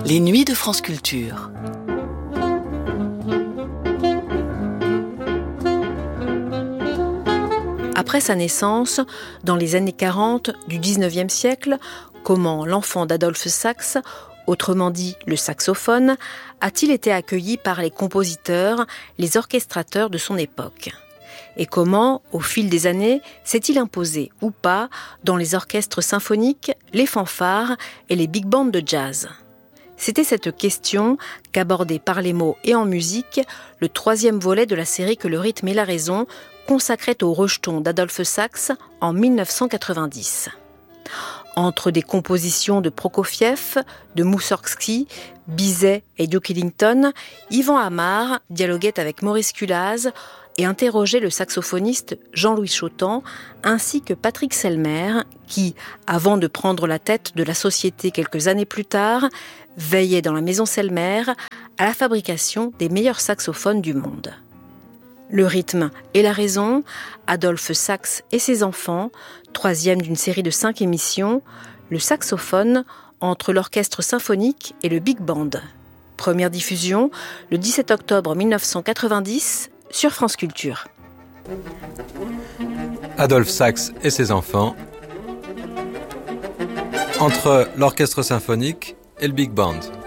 Les nuits de France Culture. Après sa naissance, dans les années 40 du 19e siècle, comment l'enfant d'Adolphe Sax, autrement dit le saxophone, a-t-il été accueilli par les compositeurs, les orchestrateurs de son époque ? Et comment, au fil des années, s'est-il imposé ou pas dans les orchestres symphoniques, les fanfares et les big bands de jazz ? C'était cette question qu'abordait par les mots et en musique le 3e volet de la série Que le rythme et la raison, consacrée au rejeton d'Adolphe Sax en 1990. Entre des compositions de Prokofiev, de Moussorgsky, Bizet et Duke Ellington, Yvan Amar dialoguait avec Maurice Culaz et interrogeait le saxophoniste Jean-Louis Chotan ainsi que Patrick Selmer qui, avant de prendre la tête de la société quelques années plus tard, veillait dans la maison Selmer à la fabrication des meilleurs saxophones du monde. Le rythme et la raison, Adolphe Sax et ses enfants, 3e d'une série de 5 émissions, le saxophone entre l'orchestre symphonique et le big band. Première diffusion le 17 octobre 1990 sur France Culture. Adolphe Sax et ses enfants, entre l'orchestre symphonique et le big band.